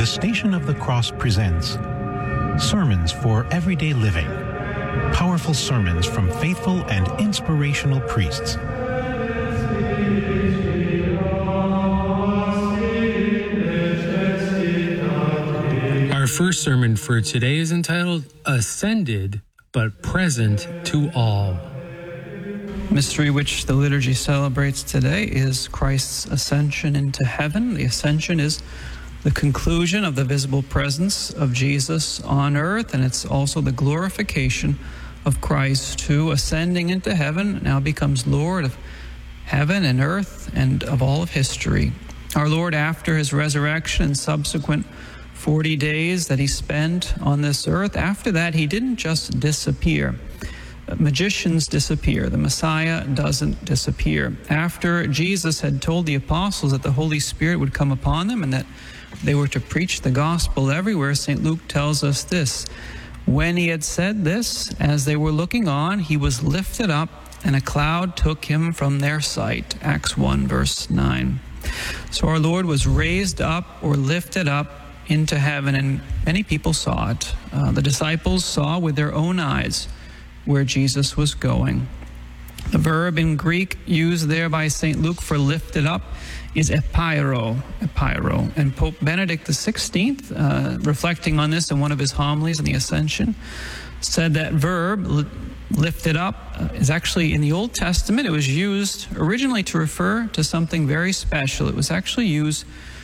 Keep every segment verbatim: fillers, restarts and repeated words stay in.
Station of the Cross presents Sermons for Everyday Living. Powerful sermons from faithful and inspirational priests. Our first sermon for today is entitled Ascended but Present to All. Mystery which the liturgy celebrates today is Christ's ascension into heaven. The ascension is the conclusion of the visible presence of Jesus on earth, and it's also the glorification of Christ, who, ascending into heaven, now becomes Lord of heaven and earth and of all of history. Our Lord, after his resurrection and subsequent forty days that he spent on this earth, after that he didn't just disappear. Magicians disappear. The Messiah doesn't disappear. After Jesus had told the apostles that the Holy Spirit would come upon them and that they were to preach the gospel everywhere, Saint Luke tells us this: when he had said this, as they were looking on, he was lifted up, and a cloud took him from their sight. Acts one, verse nine. So our Lord was raised up or lifted up into heaven, and many people saw it. Uh, the disciples saw with their own eyes where Jesus was going. The verb in Greek used there by Saint Luke for lifted up is epairo, epairo. And Pope Benedict the sixteenth, uh, reflecting on this in one of his homilies on the Ascension, said that verb, li- lifted up, uh, is actually in the Old Testament. It was used originally to refer to something very special. It was actually used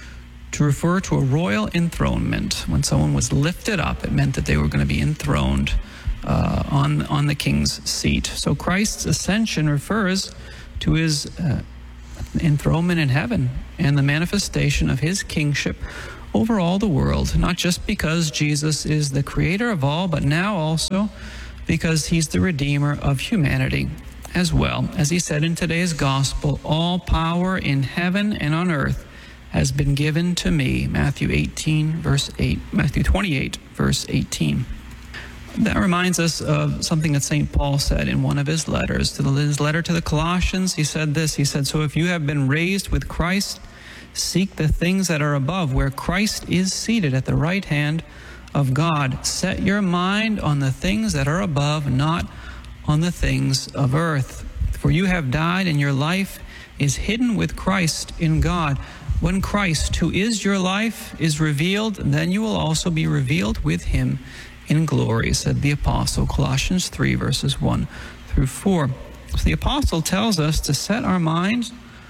to refer to a royal enthronement. When someone was lifted up, it meant that they were going to be enthroned uh, on, on the king's seat. So Christ's ascension refers to his uh, enthronement in heaven and the manifestation of his kingship over all the world, not just because Jesus is the creator of all, but now also because he's the redeemer of humanity as well. As he said in today's gospel, all power in heaven and on earth has been given to me. Matthew eighteen, verse eight, Matthew twenty-eight, verse eighteen. That reminds us of something that Saint Paul said in one of his letters. To the, his letter to the Colossians, he said this. He said, "So if you have been raised with Christ, seek the things that are above, where Christ is seated at the right hand of God. Set your mind on the things that are above, not on the things of earth. For you have died, and your life is hidden with Christ in God. When Christ, who is your life, is revealed, then you will also be revealed with him in glory," said the apostle. Colossians three, verses one through four. So the apostle tells us to set our minds,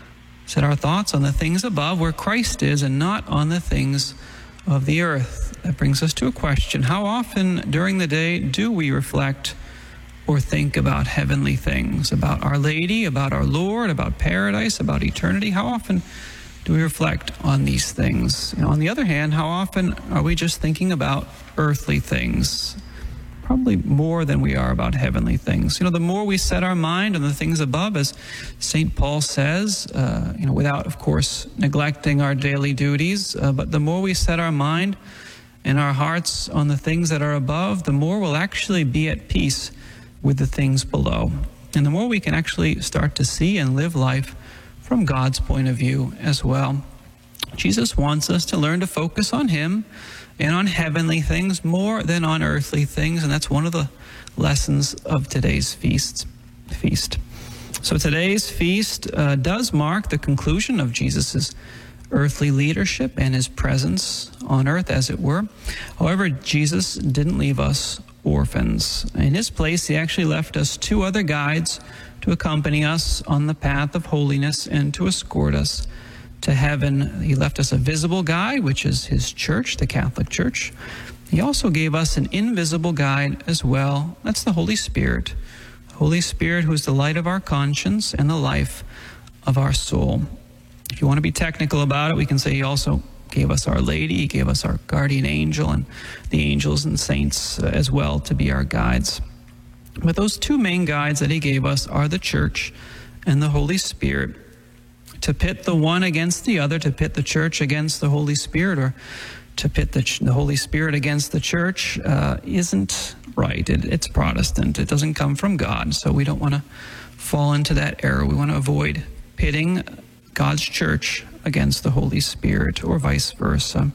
set our thoughts on the things above, where Christ is, and not on the things of the earth. That brings us to a question. How often during the day do we reflect or think about heavenly things, about Our Lady, about our Lord, about paradise, about eternity? How often do we reflect on these things? You know, on the other hand, how often are we just thinking about earthly things? Probably more than we are about heavenly things. You know, the more we set our mind on the things above, as Saint Paul says, uh, you know, without, of course, neglecting our daily duties, uh, but the more we set our mind and our hearts on the things that are above, the more we'll actually be at peace with the things below. And the more we can actually start to see and live life from God's point of view as well. Jesus wants us to learn to focus on him and on heavenly things more than on earthly things, and that's one of the lessons of today's feast. feast. So today's feast uh, does mark the conclusion of Jesus' earthly leadership and his presence on earth, as it were. However, Jesus didn't leave us orphans. In his place, he actually left us two other guides to accompany us on the path of holiness and to escort us to heaven. He left us a visible guide, which is his church, the Catholic Church. He also gave us an invisible guide as well. That's the Holy Spirit. The Holy Spirit, who is the light of our conscience and the life of our soul. If you want to be technical about it, we can say he also gave us Our Lady, he gave us our guardian angel, and the angels and saints uh, as well to be our guides. But those two main guides that he gave us are the church and the Holy Spirit. To pit the one against the other, to pit the church against the Holy Spirit, or to pit the, ch- the Holy Spirit against the church uh, isn't right. It, it's Protestant. It doesn't come from God. So we don't want to fall into that error. We want to avoid pitting God's church against the Holy Spirit, or vice versa.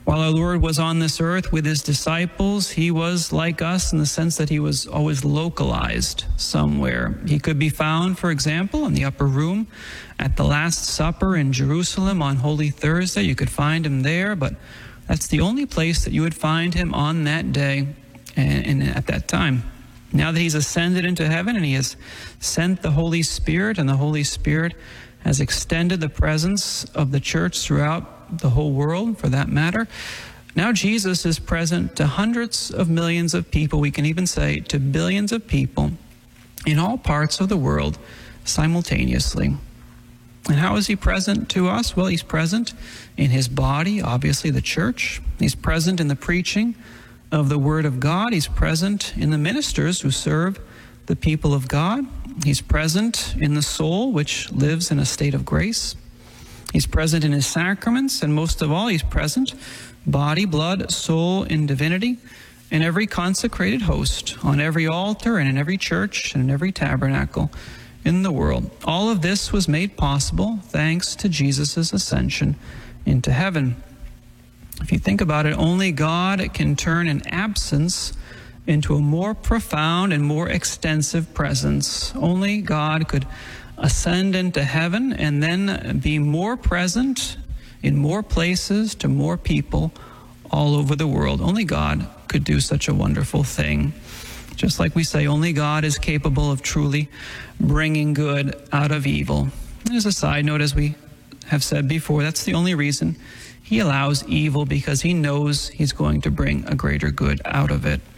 While our Lord was on this earth with his disciples, he was like us in the sense that he was always localized somewhere. He could be found, for example, in the upper room at the Last Supper in Jerusalem on Holy Thursday. You could find him there, but that's the only place that you would find him on that day and, and at that time. Now that he's ascended into heaven and he has sent the Holy Spirit, and the Holy Spirit has extended the presence of the church throughout the whole world, for that matter, now Jesus is present to hundreds of millions of people, we can even say to billions of people in all parts of the world simultaneously. And how is he present to us? Well, he's present in his body, obviously the church. He's present in the preaching of the Word of God. He's present in the ministers who serve the people of God. He's present in the soul, which lives in a state of grace. He's present in his sacraments, and most of all, he's present, body, blood, soul, and divinity, in every consecrated host, on every altar, and in every church, and in every tabernacle in the world. All of this was made possible thanks to Jesus' ascension into heaven. If you think about it, only God can turn an absence into a more profound and more extensive presence. Only God could ascend into heaven and then be more present in more places to more people all over the world. Only God could do such a wonderful thing. Just like we say, only God is capable of truly bringing good out of evil. And as a side note, as we have said before, that's the only reason he allows evil, because he knows he's going to bring a greater good out of it.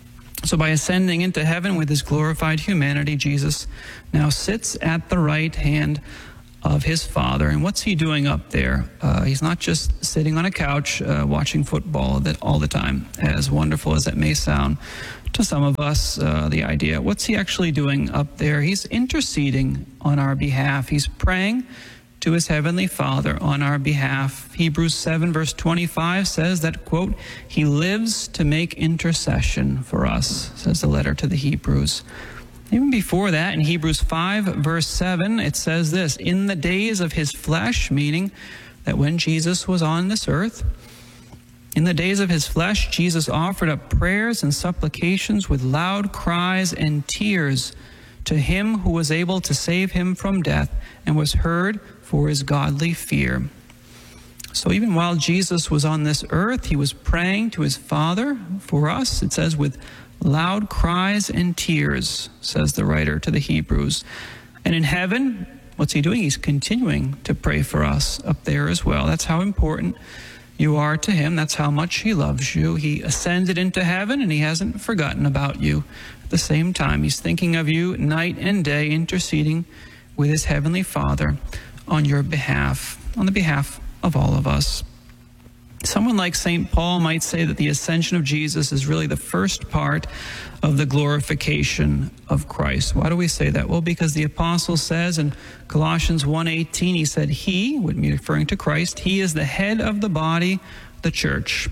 So by ascending into heaven with his glorified humanity, Jesus now sits at the right hand of his Father. And what's he doing up there? Uh, he's not just sitting on a couch uh, watching football that all the time, as wonderful as that may sound to some of us, uh, the idea. What's he actually doing up there? He's interceding on our behalf. He's praying to his heavenly Father on our behalf. Hebrews seven verse twenty-five says that, quote, he lives to make intercession for us, says the letter to the Hebrews. Even before that, in Hebrews five verse seven, it says this, in the days of his flesh, meaning that when Jesus was on this earth, in the days of his flesh, Jesus offered up prayers and supplications with loud cries and tears to him who was able to save him from death, and was heard for his godly fear. So even while Jesus was on this earth, he was praying to his Father for us. It says with loud cries and tears, says the writer to the Hebrews. And in heaven, what's he doing? He's continuing to pray for us up there as well. That's how important you are to him. That's how much he loves you. He ascended into heaven, and he hasn't forgotten about you. At the same time, he's thinking of you night and day, interceding with his heavenly Father on your behalf, on the behalf of all of us. Someone like Saint Paul might say that the ascension of Jesus is really the first part of the glorification of Christ. Why do we say that? Well, because the apostle says in Colossians one eighteen, he said, he, would be referring to Christ, he is the head of the body, the church.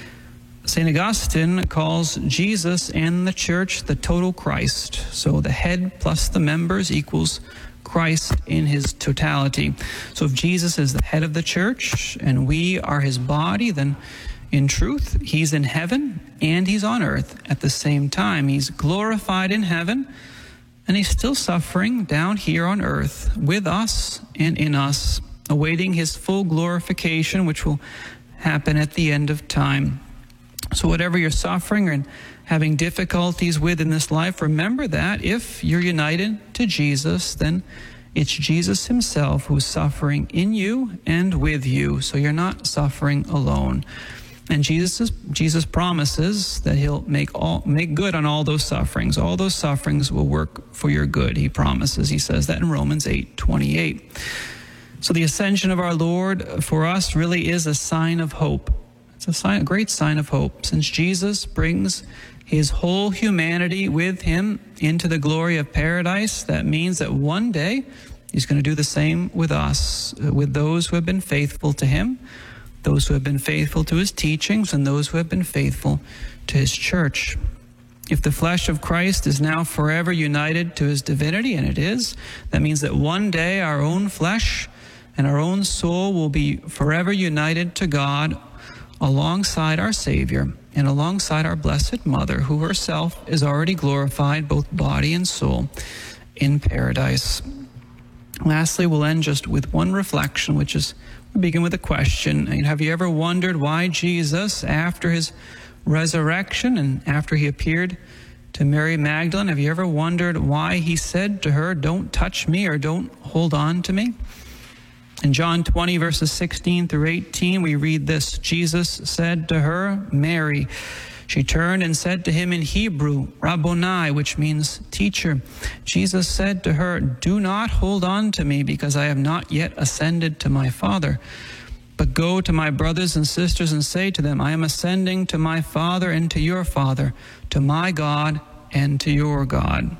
Saint Augustine calls Jesus and the church the total Christ. So the head plus the members equals Christ in his totality. So if Jesus is the head of the church and we are his body, then in truth, he's in heaven and he's on earth at the same time. He's glorified in heaven, and he's still suffering down here on earth with us and in us, awaiting his full glorification, which will happen at the end of time. So whatever you're suffering and having difficulties with in this life, remember that if you're united to Jesus, then it's Jesus himself who's suffering in you and with you. So you're not suffering alone. And Jesus is, Jesus promises that he'll make all make good on all those sufferings. All those sufferings will work for your good, he promises. He says that in Romans eight twenty-eight. So the ascension of our Lord for us really is a sign of hope. It's a sign, a great sign of hope, since Jesus brings his whole humanity with him into the glory of paradise. That means that one day he's going to do the same with us, with those who have been faithful to him, those who have been faithful to his teachings, and those who have been faithful to his church. If the flesh of Christ is now forever united to his divinity, and it is, that means that one day our own flesh and our own soul will be forever united to God alongside our Savior and alongside our Blessed Mother, who herself is already glorified, both body and soul, in paradise. Lastly, we'll end just with one reflection, which is, we'll begin with a question. Have you ever wondered why Jesus, after his resurrection and after he appeared to Mary Magdalene, have you ever wondered why he said to her, "Don't touch me," or "Don't hold on to me"? In John twenty, verses sixteen through eighteen, we read this: Jesus said to her, "Mary." She turned and said to him in Hebrew, "Rabboni," which means teacher. Jesus said to her, "Do not hold on to me, because I have not yet ascended to my Father. But go to my brothers and sisters and say to them, I am ascending to my Father and to your Father, to my God and to your God."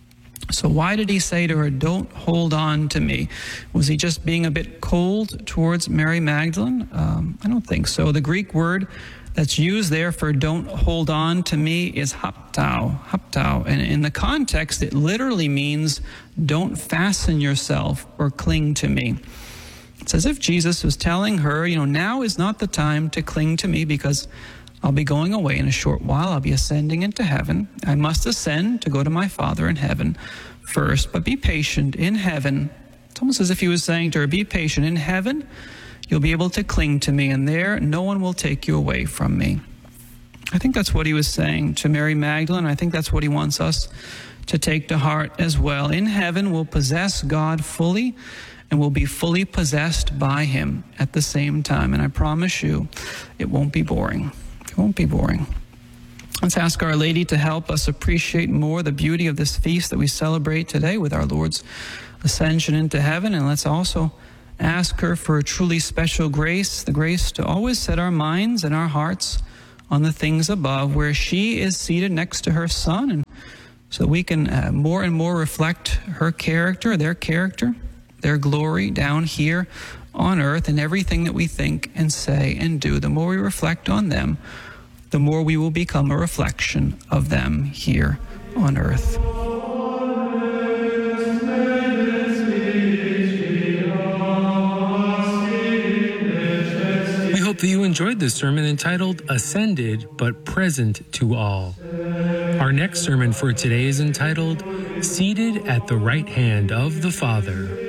So why did he say to her, "Don't hold on to me"? Was he just being a bit cold towards Mary Magdalene? Um, I don't think so. The Greek word that's used there for "don't hold on to me" is haptao, haptao. And in the context, it literally means don't fasten yourself or cling to me. It's as if Jesus was telling her, you know, now is not the time to cling to me, because I'll be going away in a short while. I'll be ascending into heaven. I must ascend to go to my Father in heaven first, but be patient in heaven. It's almost as if he was saying to her, be patient in heaven. You'll be able to cling to me, and there no one will take you away from me. I think that's what he was saying to Mary Magdalene. I think that's what he wants us to take to heart as well. In heaven, we'll possess God fully, and we'll be fully possessed by him at the same time. And I promise you, it won't be boring. It won't be boring. Let's ask Our Lady to help us appreciate more the beauty of this feast that we celebrate today with our Lord's ascension into heaven. And let's also ask her for a truly special grace, the grace to always set our minds and our hearts on the things above, where she is seated next to her Son, and so that we can uh, more and more reflect her character, their character, their glory down here on earth, in everything that we think and say and do. The more we reflect on them, the more we will become a reflection of them here on earth. We hope that you enjoyed this sermon entitled "Ascended but Present to All." Our next sermon for today is entitled "Seated at the Right Hand of the Father."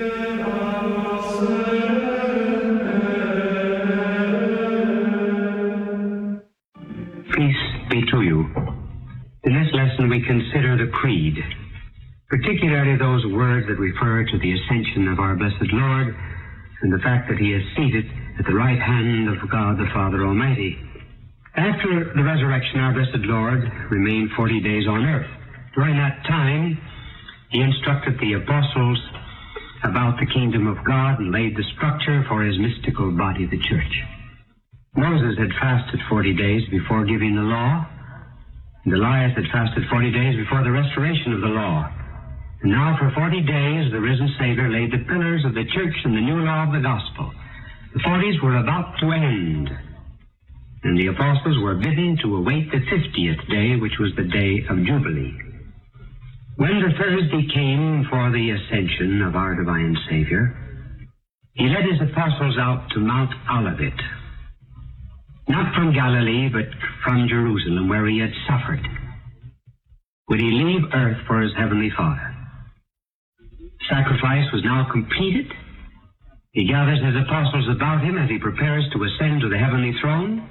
Peace be to you. In this lesson we consider the Creed, particularly those words that refer to the ascension of our blessed Lord and the fact that he is seated at the right hand of God the Father Almighty. After the resurrection, our blessed Lord remained forty days on earth. During that time, he instructed the apostles about the kingdom of God and laid the structure for his mystical body, the church. Moses had fasted forty days before giving the law, and Elias had fasted forty days before the restoration of the law. And now for forty days the risen Savior laid the pillars of the church and the new law of the gospel. The forties were about to end, and the apostles were bidden to await the fiftieth day, which was the day of Jubilee. When the Thursday came for the ascension of our divine Savior, he led his apostles out to Mount Olivet, not from Galilee, but from Jerusalem, where he had suffered. Would he leave earth for his heavenly Father? Sacrifice was now completed. He gathers his apostles about him as he prepares to ascend to the heavenly throne.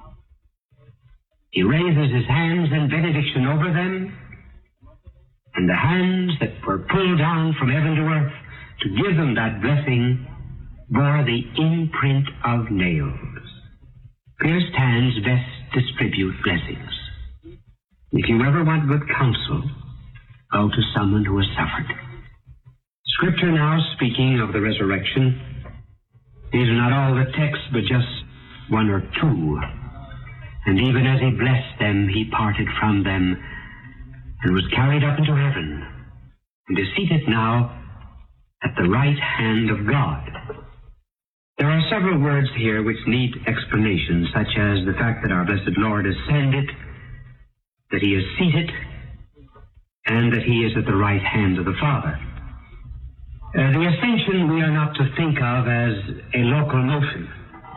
He raises his hands in benediction over them, and the hands that were pulled down from heaven to earth to give them that blessing bore the imprint of nails. Pierced hands best distribute blessings. If you ever want good counsel, go to someone who has suffered. Scripture now speaking of the resurrection. These are not all the texts, but just one or two. And even as he blessed them, he parted from them and was carried up into heaven, and is seated now at the right hand of God. There are several words here which need explanation, such as the fact that our blessed Lord ascended, that he is seated, and that he is at the right hand of the Father. Uh, the ascension we are not to think of as a local motion.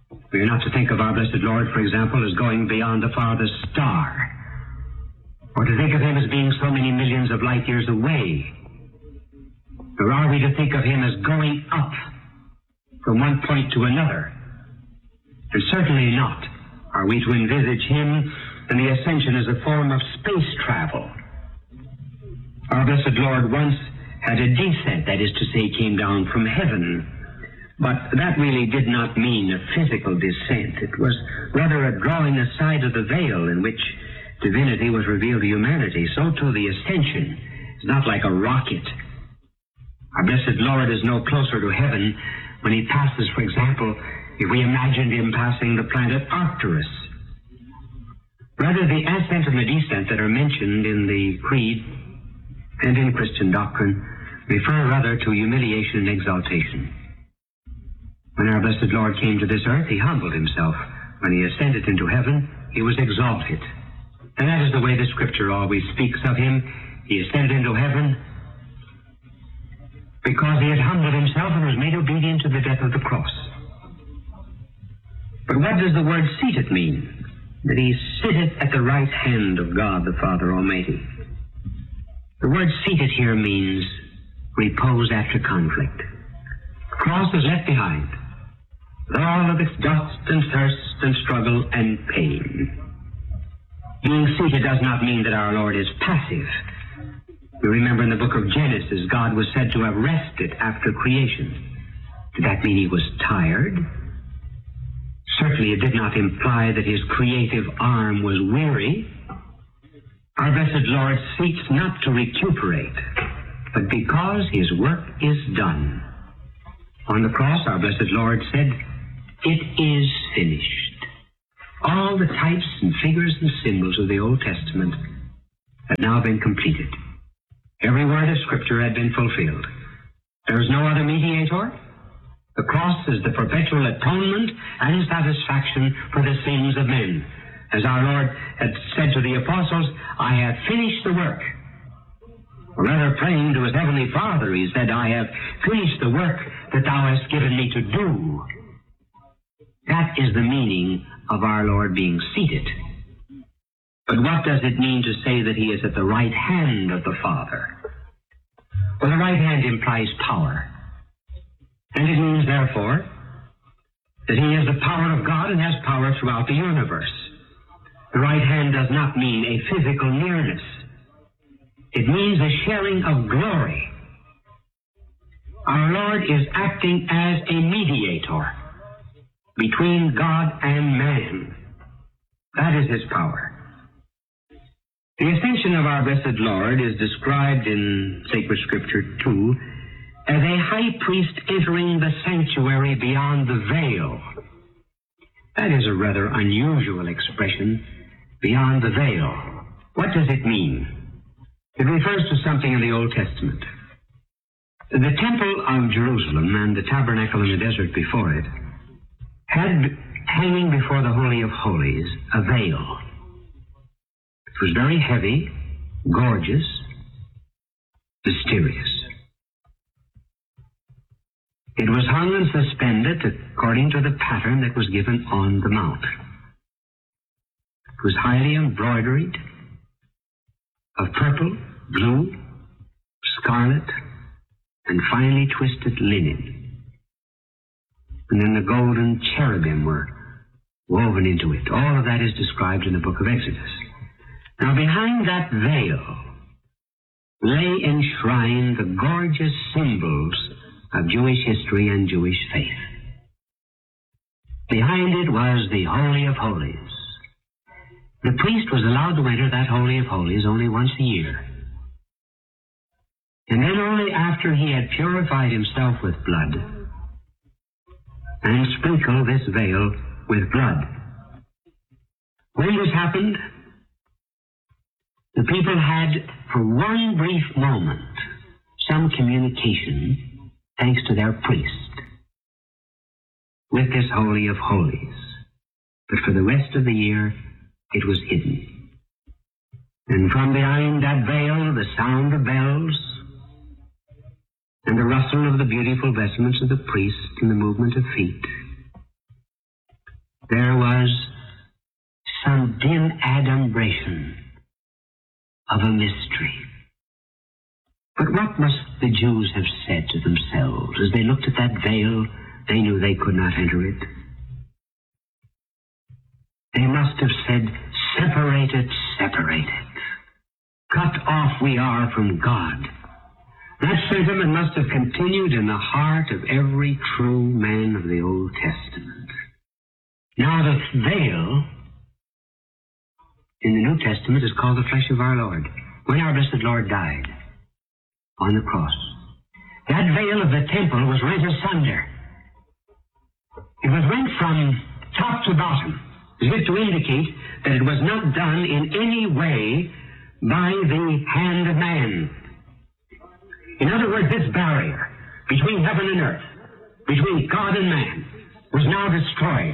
We are not to think of our blessed Lord, for example, as going beyond the farthest star, or to think of him as being so many millions of light years away. Nor are we to think of him as going up from one point to another. And certainly not are we to envisage him and the ascension as a form of space travel. Our blessed Lord once had a descent, that is to say, came down from heaven. But that really did not mean a physical descent. It was rather a drawing aside of the veil in which divinity was revealed to humanity. So too the ascension is not like a rocket. Our blessed Lord is no closer to heaven when he passes, for example, if we imagined him passing the planet Arcturus. Rather, the ascent and the descent that are mentioned in the Creed and in Christian doctrine refer rather to humiliation and exaltation. When our blessed Lord came to this earth, he humbled himself. When he ascended into heaven, he was exalted. And that is the way the Scripture always speaks of him. He ascended into heaven because he had humbled himself and was made obedient to the death of the cross. But what does the word seated mean? That he sitteth at the right hand of God the Father Almighty. The word seated here means repose after conflict. The cross is left behind, with all of its dust and thirst and struggle and pain. Being seated does not mean that our Lord is passive. You remember in the book of Genesis, God was said to have rested after creation. Did that mean he was tired? Certainly it did not imply that his creative arm was weary. Our blessed Lord seeks not to recuperate, but because his work is done. On the cross, our blessed Lord said, "It is finished." All the types and figures and symbols of the Old Testament had now been completed. Every word of Scripture had been fulfilled. There is no other mediator. The cross is the perpetual atonement and satisfaction for the sins of men. As our Lord had said to the apostles, "I have finished the work." Or rather, praying to his heavenly Father, he said, "I have finished the work that thou hast given me to do." That is the meaning of our Lord being seated. But what does it mean to say that he is at the right hand of the Father? Well, the right hand implies power. And it means, therefore, that he has the power of God and has power throughout the universe. The right hand does not mean a physical nearness. It means a sharing of glory. Our Lord is acting as a mediator between God and man. That is his power. The ascension of our blessed Lord is described in sacred Scripture, too, as a high priest entering the sanctuary beyond the veil. That is a rather unusual expression, beyond the veil. What does it mean? It refers to something in the Old Testament. The temple of Jerusalem and the tabernacle in the desert before it had hanging before the Holy of Holies a veil. It was very heavy, gorgeous, mysterious. It was hung and suspended according to the pattern that was given on the mount. It was highly embroidered of purple, blue, scarlet, and finely twisted linen. And then the golden cherubim were woven into it. All of that is described in the book of Exodus. Now, behind that veil lay enshrined the gorgeous symbols of Jewish history and Jewish faith. Behind it was the Holy of Holies. The priest was allowed to enter that Holy of Holies only once a year. And then only after he had purified himself with blood and sprinkled this veil with blood. When this happened, the people had, for one brief moment, some communication, thanks to their priest, with this Holy of Holies. But for the rest of the year, it was hidden. And from behind that veil, the sound of bells, and the rustle of the beautiful vestments of the priest and the movement of feet, there was some dim adumbration of a mystery. But what must the Jews have said to themselves as they looked at that veil? They knew they could not enter it. They must have said, separated, separated. Cut off we are from God. That sentiment must have continued in the heart of every true man of the Old Testament. Now the veil in the New Testament is called the flesh of our Lord. When our blessed Lord died on the cross, that veil of the temple was rent asunder. It was rent from top to bottom, as if to indicate that it was not done in any way by the hand of man. In other words, this barrier between heaven and earth, between God and man, was now destroyed.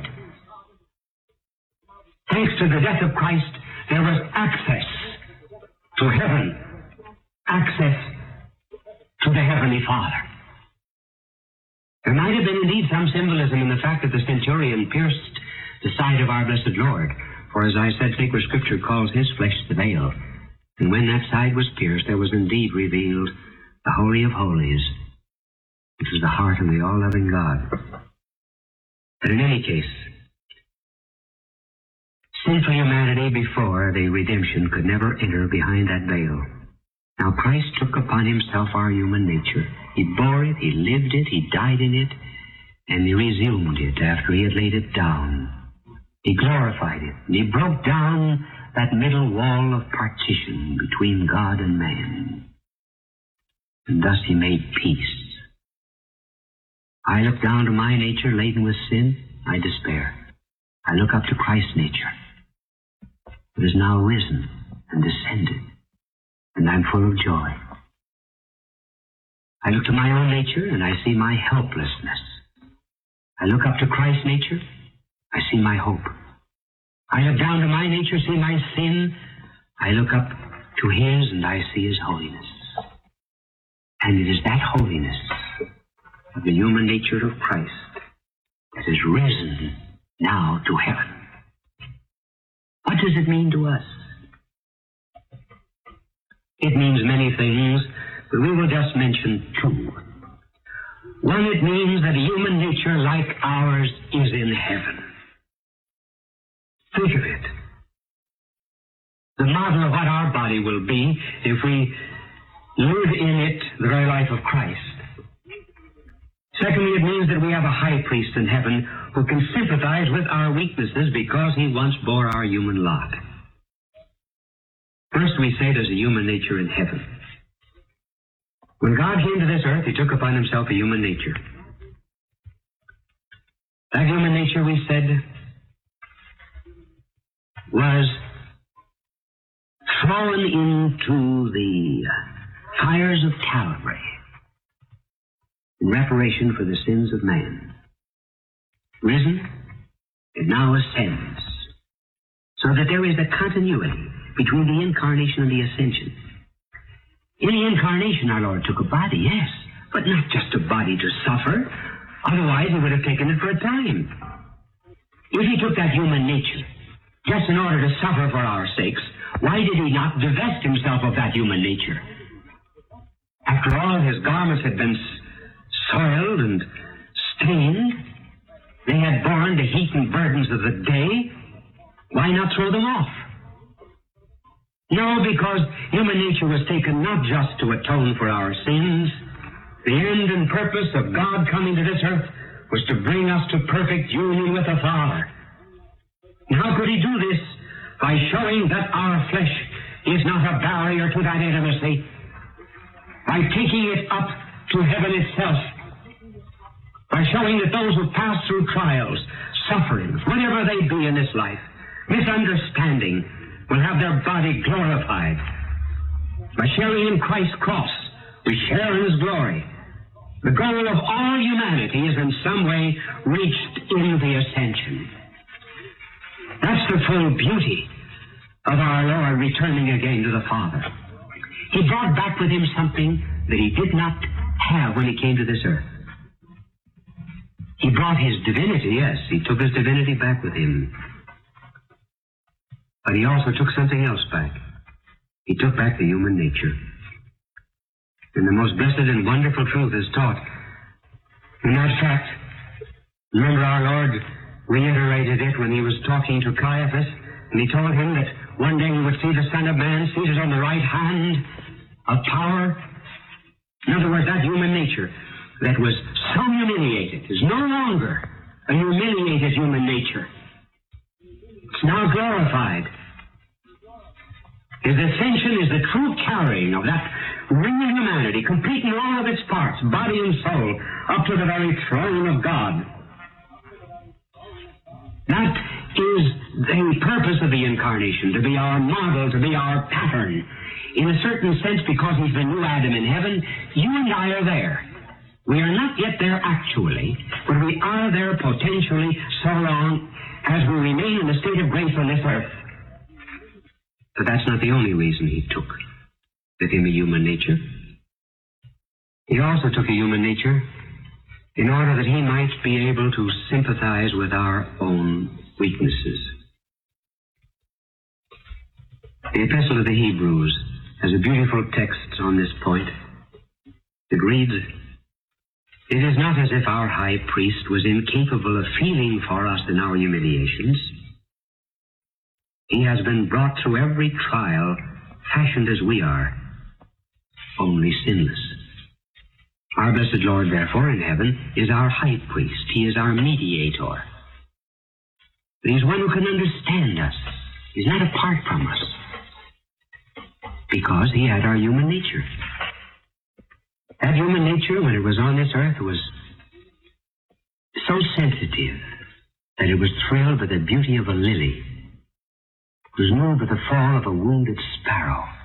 Thanks to the death of Christ, there was access to heaven, access to the Heavenly Father. There might have been indeed some symbolism in the fact that the centurion pierced the side of our blessed Lord, for as I said, sacred Scripture calls his flesh the veil. And when that side was pierced, there was indeed revealed the Holy of Holies, which is the heart of the all-loving God. But in any case, sinful humanity before the redemption could never enter behind that veil. Now Christ took upon himself our human nature. He bore it, he lived it, he died in it, and he resumed it after he had laid it down. He glorified it, and he broke down that middle wall of partition between God and man. And thus he made peace. I look down to my nature laden with sin, I despair. I look up to Christ's nature. It is now risen and descended, and I'm full of joy. I look to my own nature, and I see my helplessness. I look up to Christ's nature, I see my hope. I look down to my nature, see my sin. I look up to his, and I see his holiness. And it is that holiness of the human nature of Christ that is risen now to heaven. What does it mean to us? It means many things, but we will just mention two. One, it means that human nature like ours is in heaven. Think of it. The model of what our body will be if we live in it the very life of Christ. Secondly, it means that we have a high priest in heaven who can sympathize with our weaknesses because he once bore our human lot. First, we say there's a human nature in heaven. When God came to this earth, he took upon himself a human nature. That human nature, we said, was thrown into the fires of Calvary in reparation for the sins of man. Risen, it now ascends, so that there is a continuity between the incarnation and the ascension. In the incarnation, our Lord took a body, yes, but not just a body to suffer. Otherwise, he would have taken it for a time. If he took that human nature just in order to suffer for our sakes, why did he not divest himself of that human nature? After all, his garments had been soiled and stained. They had borne the heat and burdens of the day. Why not throw them off? No, because human nature was taken not just to atone for our sins. The end and purpose of God coming to this earth was to bring us to perfect union with the Father. And how could he do this? By showing that our flesh is not a barrier to that intimacy. By taking it up to heaven itself. By showing that those who pass through trials, sufferings, whatever they be in this life, misunderstanding, will have their body glorified. By sharing in Christ's cross, we share in his glory. The goal of all humanity is in some way reached in the ascension. That's the full beauty of our Lord returning again to the Father. He brought back with him something that he did not have when he came to this earth. He brought his divinity, yes, he took his divinity back with him. But he also took something else back. He took back the human nature. And the most blessed and wonderful truth is taught. In that fact, remember our Lord reiterated it when he was talking to Caiaphas, and he told him that one day we would see the Son of Man seated on the right hand of power. In other words, that human nature that was so humiliated is no longer a humiliated human nature. It's now glorified. His ascension is the true carrying of that real humanity, complete in all of its parts, body and soul, up to the very throne of God. That is the purpose of the Incarnation, to be our model, to be our pattern. In a certain sense, because he's the new Adam in heaven, you and I are there. We are not yet there actually, but we are there potentially so long as we remain in the state of grace on this earth. But that's not the only reason he took with him a human nature. He also took a human nature in order that he might be able to sympathize with our own weaknesses. The Epistle to the Hebrews has a beautiful text on this point. It reads, "It is not as if our high priest was incapable of feeling for us in our humiliations. He has been brought through every trial, fashioned as we are, only sinless." Our blessed Lord, therefore, in heaven, is our high priest. He is our mediator. But he's one who can understand us. He's not apart from us, because he had our human nature. That human nature, when it was on this earth, was so sensitive that it was thrilled with the beauty of a lily. It was moved with the fall of a wounded sparrow.